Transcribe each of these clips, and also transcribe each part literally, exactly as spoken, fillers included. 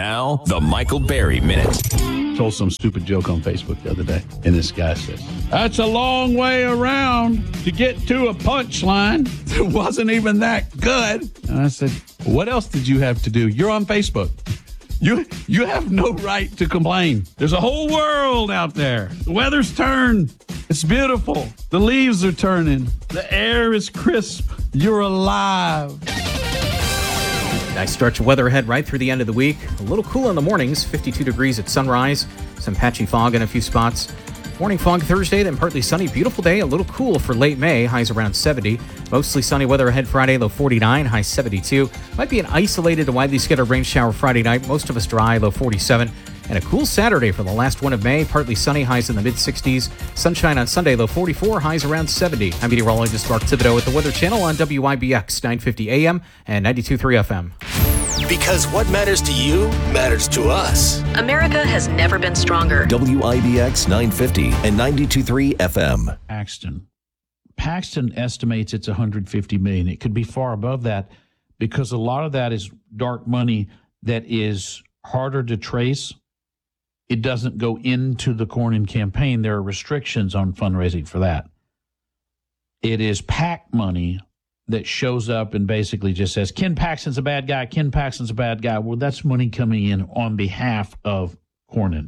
Now, the Michael Berry Minute. Told some stupid joke on Facebook the other day, and this guy says, "That's a long way around to get to a punchline. It wasn't even that good." And I said, "What else did you have to do? You're on Facebook. You you have no right to complain. There's a whole world out there. The weather's turned. It's beautiful. The leaves are turning. The air is crisp. You're alive." Nice stretch of weather ahead right through the end of the week. A little cool in the mornings, fifty-two degrees at sunrise, some patchy fog in a few spots. Morning fog Thursday, then partly sunny, beautiful day, a little cool for late May, highs around seventy. Mostly sunny weather ahead Friday, low forty-nine, high seventy-two. Might be an isolated and widely scattered rain shower Friday night, most of us dry, low forty-seven. And a cool Saturday for the last one of May, partly sunny, highs in the mid-sixties. Sunshine on Sunday, low forty-four, highs around seventy. I'm meteorologist Mark Thibodeau at the Weather Channel on W I B X, nine fifty A M and ninety-two point three F M. Because what matters to you matters to us. America has never been stronger. W I B X nine fifty and ninety-two point three F M. Paxton. Paxton estimates it's one hundred fifty million dollars. It could be far above that because a lot of that is dark money that is harder to trace. It doesn't go into the Cornyn campaign. There are restrictions on fundraising for that. It is PAC money that shows up and basically just says, Ken Paxton's a bad guy, Ken Paxton's a bad guy. Well, that's money coming in on behalf of Cornyn.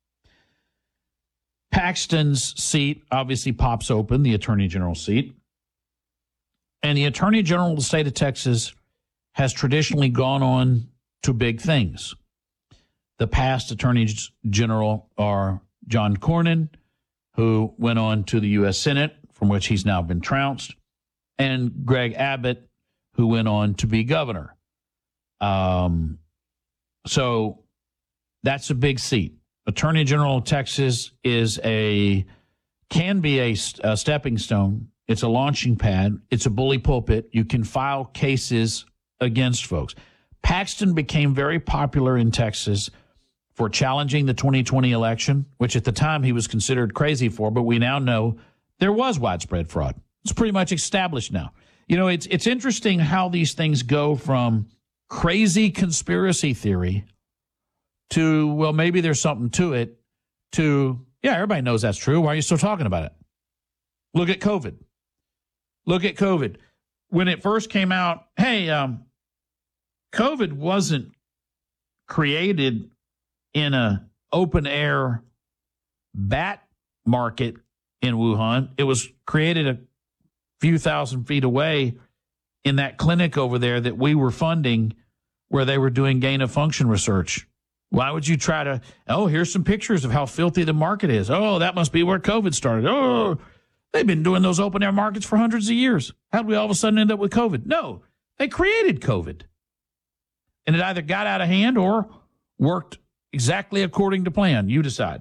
Paxton's seat obviously pops open, the Attorney General seat. And the Attorney General of the state of Texas has traditionally gone on to big things. The past attorneys general are John Cornyn, who went on to the U S Senate, from which he's now been trounced, and Greg Abbott, who went on to be governor. Um, so that's a big seat. Attorney General of Texas is a can be a, a stepping stone. It's a launching pad. It's a bully pulpit. You can file cases against folks. Paxton became very popular in Texas for challenging the twenty twenty election, which at the time he was considered crazy for, but we now know there was widespread fraud. It's pretty much established now. You know, it's it's interesting how these things go from crazy conspiracy theory to, well, maybe there's something to it, to, yeah, everybody knows that's true. Why are you still talking about it? Look at COVID. Look at COVID. When it first came out, hey, um, COVID wasn't created in a open air bat market in Wuhan. It was created a few thousand feet away in that clinic over there that we were funding where they were doing gain of function research. Why would you try to, oh, here's some pictures of how filthy the market is. Oh, that must be where COVID started. Oh, they've been doing those open air markets for hundreds of years. How did we all of a sudden end up with COVID? No, they created COVID. And it either got out of hand or worked exactly according to plan. You decide.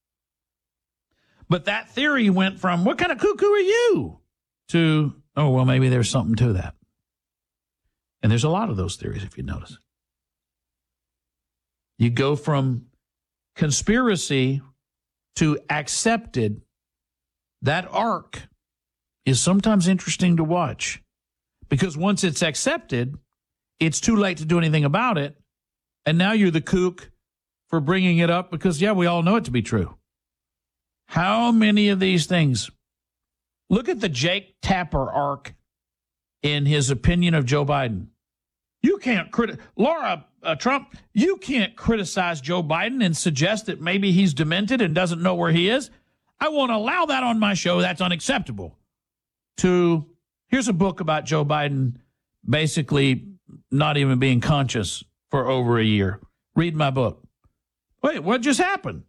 But that theory went from, what kind of cuckoo are you? To, oh, well, maybe there's something to that. And there's a lot of those theories, if you notice. You go from conspiracy to accepted. That arc is sometimes interesting to watch. Because once it's accepted, it's too late to do anything about it. And now you're the kook for bringing it up because, yeah, we all know it to be true. How many of these things? Look at the Jake Tapper arc in his opinion of Joe Biden. You can't criticize, Laura uh, Trump, you can't criticize Joe Biden and suggest that maybe he's demented and doesn't know where he is. I won't allow that on my show. That's unacceptable. To, here's a book about Joe Biden basically not even being conscious for over a year. Read my book. Wait, what just happened?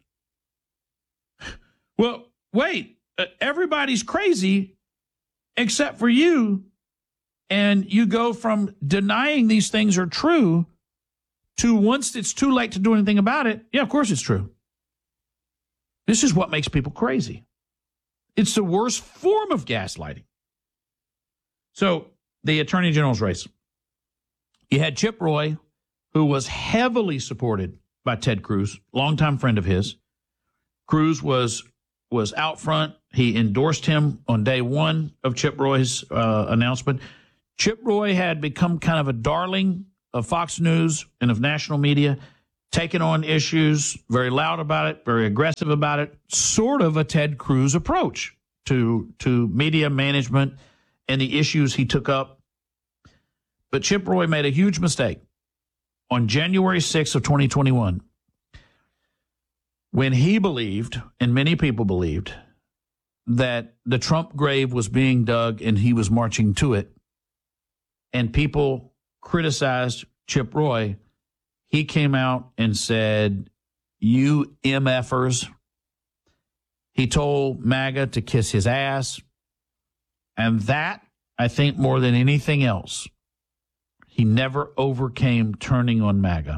Well, wait, uh, everybody's crazy except for you. And you go from denying these things are true to once it's too late to do anything about it, yeah, of course it's true. This is what makes people crazy. It's the worst form of gaslighting. So the Attorney General's race. You had Chip Roy, who was heavily supported by Ted Cruz, longtime friend of his. Cruz was was out front. He endorsed him on day one of Chip Roy's uh, announcement. Chip Roy had become kind of a darling of Fox News and of national media. taking on issues, very loud about it, very aggressive about it, sort of a Ted Cruz approach to, to media management and the issues he took up. But Chip Roy made a huge mistake on January sixth of twenty twenty-one when he believed, and many people believed, that the Trump grave was being dug and he was marching to it. And people criticized Chip Roy. He came out and said, "You M F'ers." He told MAGA to kiss his ass. And that, I think more than anything else, he never overcame turning on MAGA.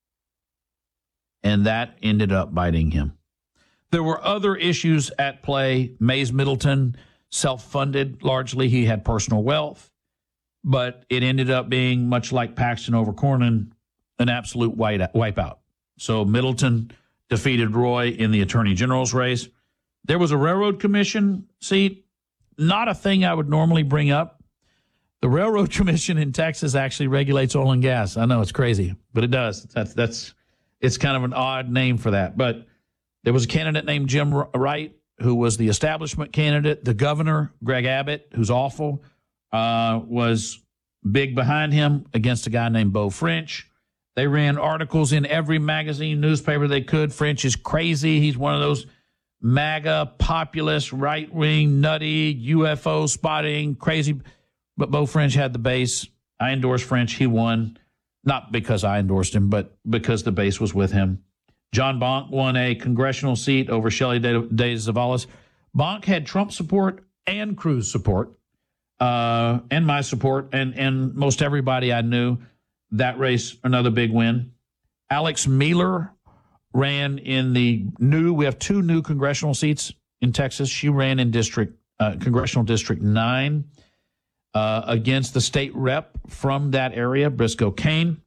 And that ended up biting him. There were other issues at play. Mays Middleton, self-funded largely. He had personal wealth. But it ended up being, much like Paxton over Cornyn, an absolute white wipeout. So Middleton defeated Roy in the Attorney General's race. There was a Railroad Commission seat, not a thing I would normally bring up. The Railroad Commission in Texas actually regulates oil and gas. I know it's crazy, but it does. That's that's it's kind of an odd name for that. But there was a candidate named Jim Wright who was the establishment candidate. The governor, Greg Abbott, who's awful, uh, was big behind him against a guy named Beau French. They ran articles in every magazine, newspaper they could. French is crazy. He's one of those MAGA, populist, right-wing, nutty, U F O spotting, crazy. But Beau French had the base. I endorsed French. He won, not because I endorsed him, but because the base was with him. John Bonk won a congressional seat over Shelley Day Zavala. Bonk had Trump support and Cruz support, uh, and my support, and, and most everybody I knew. That race, another big win. Alex Miller ran in the new, we have two new congressional seats in Texas. She ran in district, uh, congressional district nine uh, against the state rep from that area, Briscoe Cain.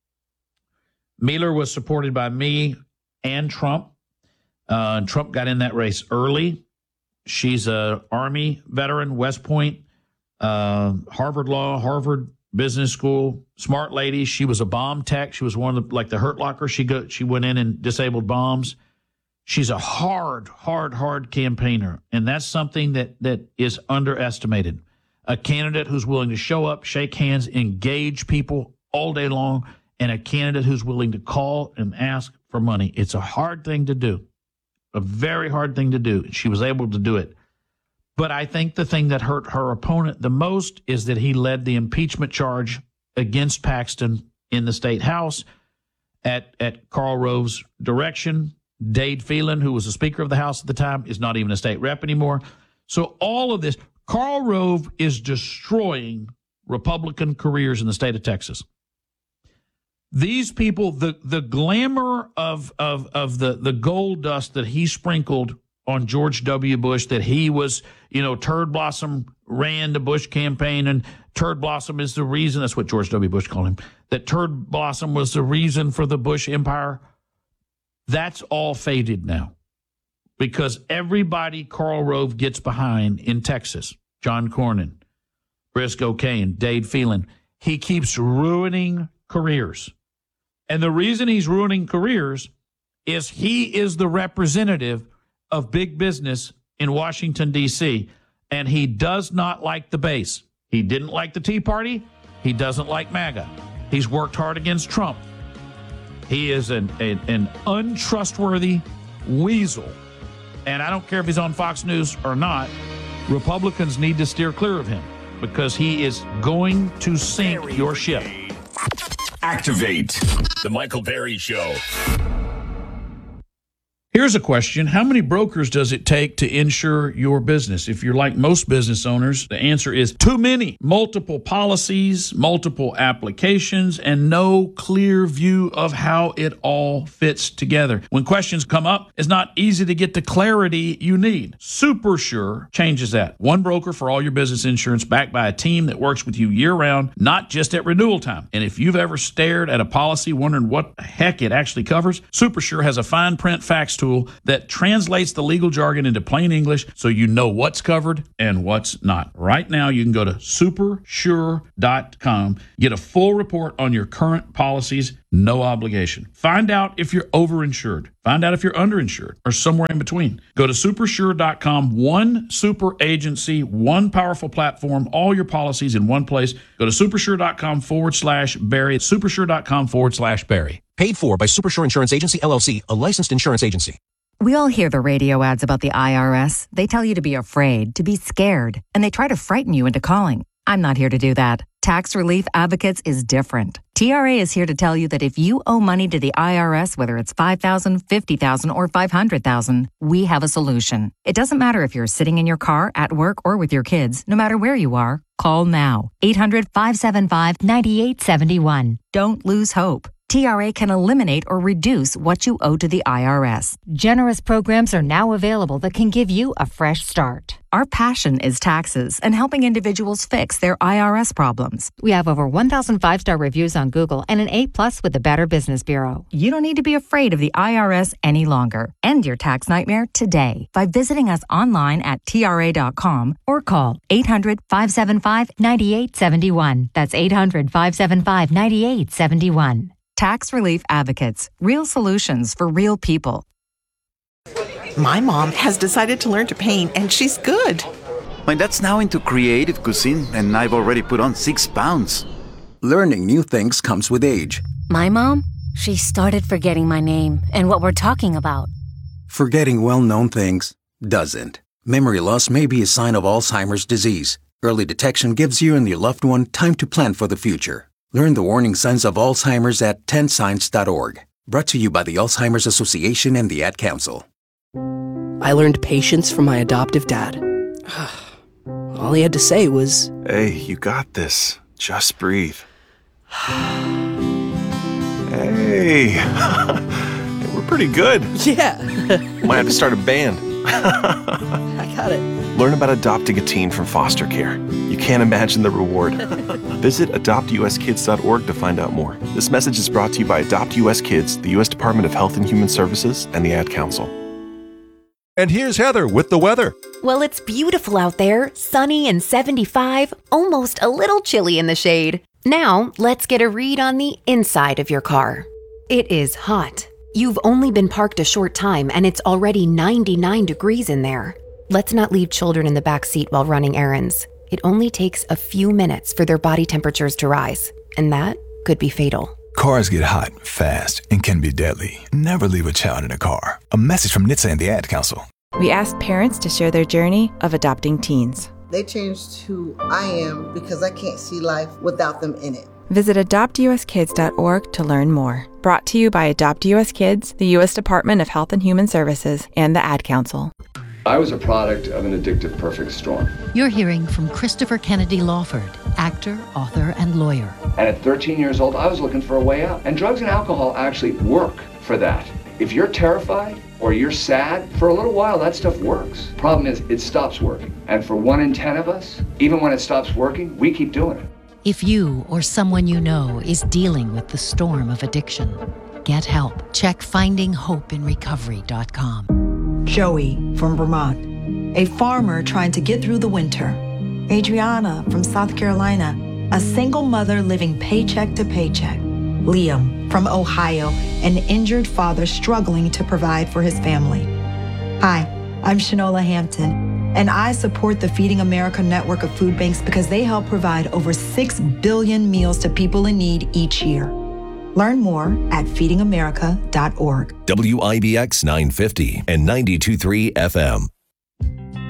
Miller was supported by me and Trump. Uh, Trump got in that race early. She's a Army veteran, West Point, uh, Harvard Law, Harvard Business School, smart lady. She was a bomb tech. She was one of the, like the Hurt Locker. She go, she went in and disabled bombs. She's a hard, hard, hard campaigner. And that's something that, that is underestimated. A candidate who's willing to show up, shake hands, engage people all day long, and a candidate who's willing to call and ask for money. It's a hard thing to do, a very hard thing to do. She was able to do it. But I think the thing that hurt her opponent the most is that he led the impeachment charge against Paxton in the state house at, at Karl Rove's direction. Dade Phelan, who was the Speaker of the House at the time, is not even a state rep anymore. So all of this, Karl Rove is destroying Republican careers in the state of Texas. These people, the the glamour of of of the, the gold dust that he sprinkled on George W. Bush, that he was, you know, Turd Blossom ran the Bush campaign, and Turd Blossom is the reason, that's what George W. Bush called him, that Turd Blossom was the reason for the Bush empire. That's all faded now because everybody Karl Rove gets behind in Texas, John Cornyn, Briscoe Cain, Dade Phelan, he keeps ruining careers. And the reason he's ruining careers is he is the representative of big business in Washington, D C, and he does not like the base. He didn't like the Tea Party. He doesn't like MAGA. He's worked hard against Trump. He is an, an, an untrustworthy weasel. And I don't care if he's on Fox News or not, Republicans need to steer clear of him because he is going to sink your ship. Activate the Michael Berry Show. Here's a question. How many brokers does it take to insure your business? If you're like most business owners, the answer is too many. Multiple policies, multiple applications, and no clear view of how it all fits together. When questions come up, it's not easy to get the clarity you need. SuperSure changes that. One broker for all your business insurance backed by a team that works with you year-round, not just at renewal time. And if you've ever stared at a policy wondering what the heck it actually covers, SuperSure has a fine print facts tool tool that translates the legal jargon into plain English so you know what's covered and what's not. Right now, you can go to super sure dot com, get a full report on your current policies, no obligation. Find out if you're overinsured. Find out if you're underinsured or somewhere in between. Go to super sure dot com, one super agency, one powerful platform, all your policies in one place. Go to super sure dot com forward slash Barry, super sure dot com forward slash Barry. Paid for by Supersure Insurance Agency, L L C, a licensed insurance agency. We all hear the radio ads about the I R S. They tell you to be afraid, to be scared, and they try to frighten you into calling. I'm not here to do that. Tax Relief Advocates is different. T R A is here to tell you that if you owe money to the I R S, whether it's five thousand dollars, fifty thousand dollars, or five hundred thousand dollars, we have a solution. It doesn't matter if you're sitting in your car, at work, or with your kids. No matter where you are, call now. eight hundred, five seven five, nine eight seven one. Don't lose hope. T R A can eliminate or reduce what you owe to the I R S. Generous programs are now available that can give you a fresh start. Our passion is taxes and helping individuals fix their I R S problems. We have over one thousand five-star reviews on Google and an A plus with the Better Business Bureau. You don't need to be afraid of the I R S any longer. End your tax nightmare today by visiting us online at T R A dot com or call eight hundred, five seven five, nine eight seven one. That's eight hundred, five seven five, nine eight seven one. Tax Relief Advocates. Real solutions for real people. My mom has decided to learn to paint, and she's good. My dad's now into creative cuisine, and I've already put on six pounds. Learning new things comes with age. My mom, she started forgetting my name and what we're talking about. Forgetting well-known things doesn't. Memory loss may be a sign of Alzheimer's disease. Early detection gives you and your loved one time to plan for the future. Learn the warning signs of Alzheimer's at ten signs dot org. Brought to you by the Alzheimer's Association and the Ad Council. I learned patience from my adoptive dad. All he had to say was, "Hey, you got this. Just breathe." Hey, we're pretty good. Yeah. Might have to start a band. I got it. Learn about adopting a teen from foster care. You can't imagine the reward. Visit adopt U S kids dot org to find out more. This message is brought to you by Adopt U S Kids, the U S Department of Health and Human Services, and the Ad Council. And here's Heather with the weather. Well, it's beautiful out there, sunny and seventy-five, almost a little chilly in the shade. Now, let's get a read on the inside of your car. It is hot. You've only been parked a short time and it's already ninety-nine degrees in there. Let's not leave children in the back seat while running errands. It only takes a few minutes for their body temperatures to rise, and that could be fatal. Cars get hot, fast, and can be deadly. Never leave a child in a car. A message from N H T S A and the Ad Council. We asked parents to share their journey of adopting teens. They changed who I am because I can't see life without them in it. Visit adopt U S kids dot org to learn more. Brought to you by Adopt U S Kids, the U S Department of Health and Human Services, and the Ad Council. I was a product of an addictive perfect storm. You're hearing from Christopher Kennedy Lawford, actor, author, and lawyer. And at thirteen years old, I was looking for a way out. And drugs and alcohol actually work for that. If you're terrified or you're sad, for a little while that stuff works. Problem is, it stops working. And for one in ten of us, even when it stops working, we keep doing it. If you or someone you know is dealing with the storm of addiction, get help. Check finding hope in recovery dot com. Joey from Vermont, a farmer trying to get through the winter. Adriana from South Carolina, a single mother living paycheck to paycheck. Liam from Ohio, an injured father struggling to provide for his family. Hi, I'm Shanola Hampton, and I support the Feeding America network of food banks because they help provide over six billion meals to people in need each year. Learn more at feeding america dot org. W I B X nine fifty and ninety-two point three F M.